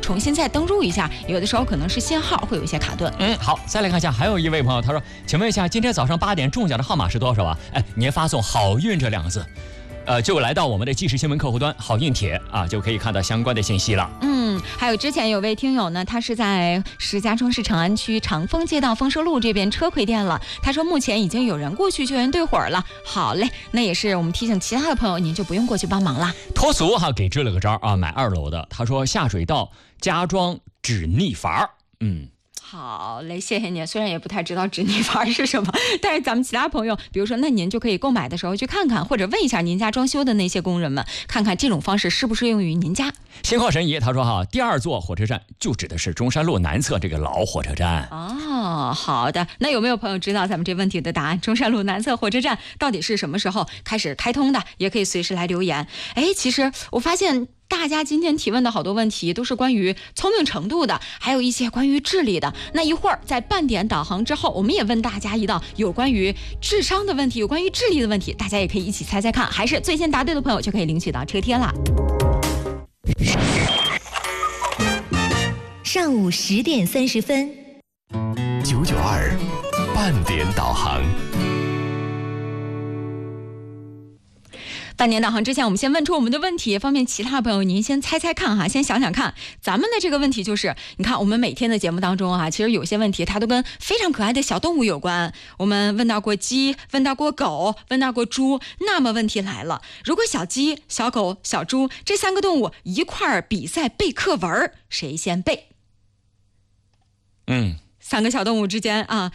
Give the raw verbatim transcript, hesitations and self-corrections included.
重新再登录一下，有的时候可能是信号会有一些卡顿。 嗯，好，再来看一下，还有一位朋友他说，请问一下，今天早上八点中奖的号码是多少啊？哎，您发送好运这两个字，呃，就来到我们的即时新闻客户端好运帖啊，就可以看到相关的信息了。 嗯，还有之前有位听友呢，他是在石家庄市长安区长丰街道丰收路这边车亏店了。他说目前已经有人过去救援队伙了。好嘞，那也是我们提醒其他的朋友，您就不用过去帮忙了。 脱俗哈给支了个招啊，买二楼的。他说下水道加装止溺阀，嗯。 好嘞，谢谢您。虽然也不太知道止溺阀是什么，但是咱们其他朋友，比如说，那您就可以购买的时候去看看，或者问一下您家装修的那些工人们，看看这种方式适不适用于您家。 心旷神怡他说哈，第二座火车站就指的是中山路南侧这个老火车站。 哦，好的。那有没有朋友知道咱们这问题的答案？中山路南侧火车站到底是什么时候开始开通的？也可以随时来留言。哎，其实我发现大家今天提问的好多问题都是关于聪明程度的，还有一些关于智力的。那一会儿在半点导航之后，我们也问大家一道有关于智商的问题，有关于智力的问题，大家也可以一起猜猜看，还是最先答对的朋友就可以领取到车贴了。 上午十点三十分， 九九二半点导航。 半点导航之前，我们先问出我们的问题，方便其他朋友您先猜猜看哈，先想想看。咱们的这个问题就是，你看我们每天的节目当中啊，其实有些问题它都跟非常可爱的小动物有关。我们问到过鸡，问到过狗，问到过猪。那么问题来了，如果小鸡、小狗、小猪这三个动物一块儿比赛背课文，谁先背？ 嗯， 三个小动物之间啊，